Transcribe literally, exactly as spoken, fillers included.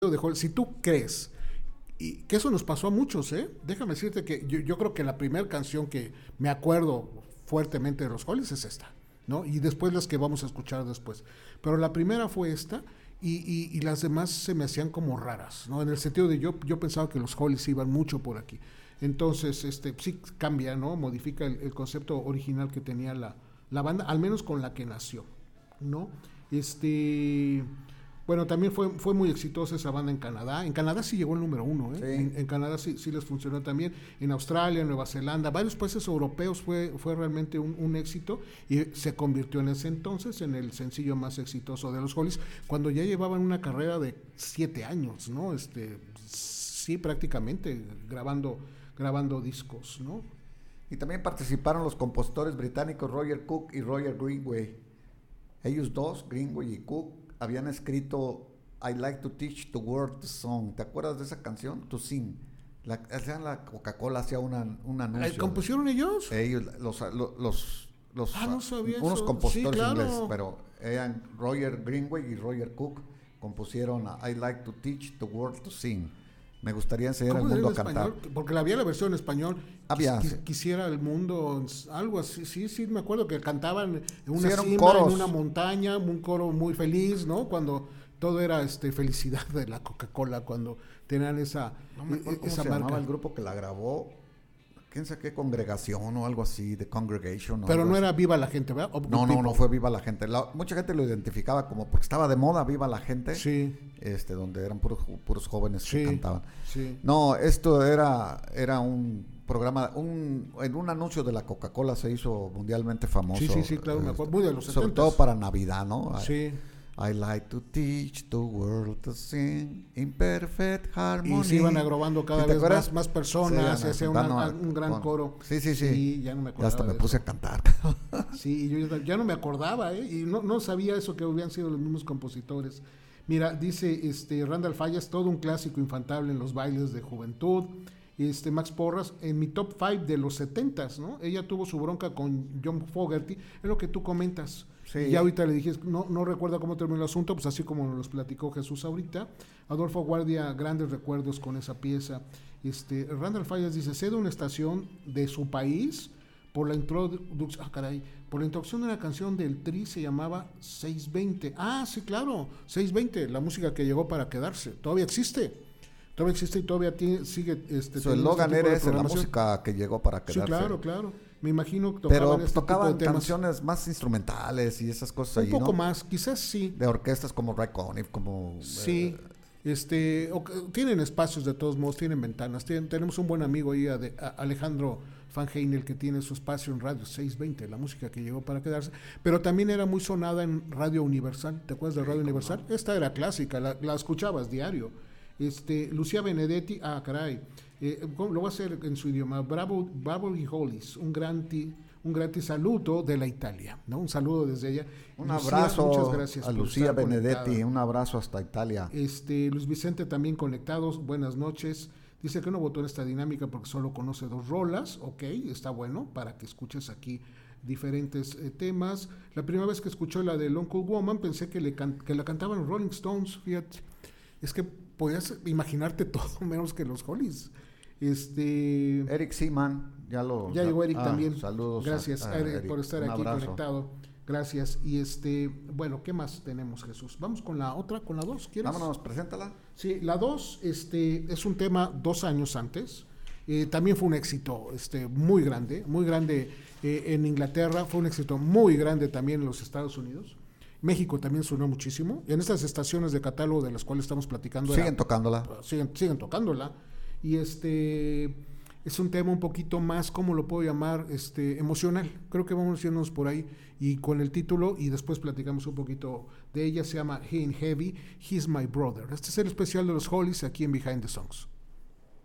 de Hollies, si tú crees, y que eso nos pasó a muchos, ¿eh? Déjame decirte que yo, yo creo que la primera canción que me acuerdo fuertemente de los Hollies es esta, ¿no? Y después las que vamos a escuchar después. Pero la primera fue esta, y, y, y las demás se me hacían como raras, ¿no? En el sentido de yo, yo pensaba que los Hollies iban mucho por aquí. Entonces, este, sí cambia, ¿no? Modifica el, el concepto original que tenía la, la banda, al menos con la que nació, ¿no? Este... Bueno, también fue, fue muy exitosa esa banda en Canadá. En Canadá sí llegó el número uno, ¿eh? Sí. En, en Canadá sí, sí les funcionó también. En Australia, en Nueva Zelanda, varios países europeos fue, fue realmente un, un éxito y se convirtió en ese entonces en el sencillo más exitoso de los Hollies, cuando ya llevaban una carrera de siete años, ¿no? Este, sí, prácticamente grabando, grabando discos, ¿no? Y también participaron los compositores británicos Roger Cook y Roger Greenway. Ellos dos, Greenway y Cook, habían escrito I Like to Teach the World to Song. ¿Te acuerdas de esa canción? To Sing. La, hacían la Coca-Cola, hacía una, un anuncio. ¿Compusieron ellos? Ellos, los, los, los, los ah, no sabía unos eso. compositores Sí, claro. ingleses, pero eran Roger Greenway y Roger Cook, compusieron I Like to Teach the World to Sing. Me gustaría enseñar al mundo a cantar. Español? Porque la había la versión en español. Había. Quis, quisiera el mundo, algo así. Sí, sí, me acuerdo que cantaban en una sí, cima, coros. en una montaña, un coro muy feliz, ¿no? Cuando todo era este felicidad de la Coca-Cola, cuando tenían esa, no me acuerdo esa cómo se marca. llamaba el grupo que la grabó. ¿Quién sabe qué congregación o algo así? De Congregation. Pero no así. era Viva la Gente, ¿verdad? O no, no, no fue Viva la Gente. La, mucha gente lo identificaba como porque estaba de moda Viva la Gente. Sí. Este, donde eran puros, puros jóvenes sí, que cantaban. Sí. No, esto era, era un programa, un, en un anuncio de la Coca-Cola se hizo mundialmente famoso. Sí, sí, sí, claro, me acuerdo. Muy de los sobre setentas. todo para Navidad, ¿no? Sí. I like to teach the world to sing in perfect harmony. Y se iban agrobando cada vez más, más personas, sí, se hacía una, un gran con, coro. Sí, sí, sí. Y ya no me acordaba. Ya hasta me puse eso. a cantar. Sí, yo ya no me acordaba, ¿eh? Y no, no sabía eso, que habían sido los mismos compositores. Mira, dice este Randall Fallas, todo un clásico infantable en los bailes de juventud. Este Max Porras, en mi top cinco de los setentas, ¿no? Ella tuvo su bronca con John Fogerty, es lo que tú comentas. Sí. Y ahorita le dije, no, no recuerdo cómo terminó el asunto, pues así como nos los platicó Jesús ahorita. Adolfo Guardia, grandes recuerdos con esa pieza. Este, Randall Fallas dice, sé de una estación de su país por la introducción, ah, caray, por la introducción de una canción del Tri se llamaba seiscientos veinte. Ah, sí, claro, seiscientos veinte, la música que llegó para quedarse. Todavía existe. Todavía existe y todavía tiene, sigue... Este, su eslogan era ese, la música que llegó para quedarse. Sí, claro, claro. Me imagino que tocaban Pero este tocaban tipo de canciones más instrumentales y esas cosas Un ahí, poco ¿no? más, quizás sí. De orquestas como Ray Conniff, como... Sí, eh, este, o, tienen espacios de todos modos, tienen ventanas. Tienen, tenemos un buen amigo ahí, a de, a Alejandro Van Heinel, que tiene su espacio en Radio seiscientos veinte, la música que llegó para quedarse. Pero también era muy sonada en Radio Universal. ¿Te acuerdas de Radio sí, Universal? No. Esta era clásica, la, la escuchabas diario. Este, Lucía Benedetti, ah, caray, eh, lo voy a hacer en su idioma, Bravo, Bravo y Hollies, un gran, ti, un gratis saludo de la Italia, ¿no? Un saludo desde ella. Un Lucía, abrazo muchas gracias a Lucía Benedetti, un abrazo hasta Italia. Este, Luis Vicente también conectados, buenas noches. Dice que no votó en esta dinámica porque solo conoce dos rolas, ok, está bueno, para que escuches aquí diferentes eh, temas. La primera vez que escuché la de Long Cool Woman pensé que, le can, que la cantaban los Rolling Stones, fíjate. Es que podías imaginarte todo menos que los Hollies. Este Eric Seaman, ya lo ya llegó Eric ah, también. Saludos. Gracias a, a Eric, Eric por estar aquí abrazo. conectado. Gracias. Y este, bueno, ¿qué más tenemos, Jesús? Vamos con la otra, con la dos, ¿quieres? Vámonos, preséntala. Sí, la dos, este, es un tema dos años antes. Eh, también fue un éxito, este, muy grande, muy grande eh, en Inglaterra, fue un éxito muy grande también en los Estados Unidos. México también sonó muchísimo. En estas estaciones de catálogo de las cuales estamos platicando. Siguen era, tocándola. Siguen, siguen tocándola. Y este es un tema un poquito más, ¿cómo lo puedo llamar? Este, emocional. Creo que vamos a irnos por ahí. Y con el título, y después platicamos un poquito de ella, se llama He in Heavy, He's My Brother. Este es el especial de los Hollies aquí en Behind the Songs.